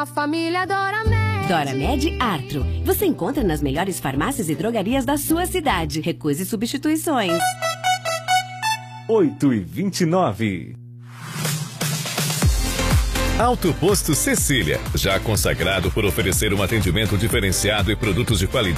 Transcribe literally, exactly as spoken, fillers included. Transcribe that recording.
a família Doramed. Doramed Artro. Você encontra nas melhores farmácias e drogarias da sua cidade. Recuse substituições. oito e vinte e nove. Alto Posto Cecília, já consagrado por oferecer um atendimento diferenciado e produtos de qualidade.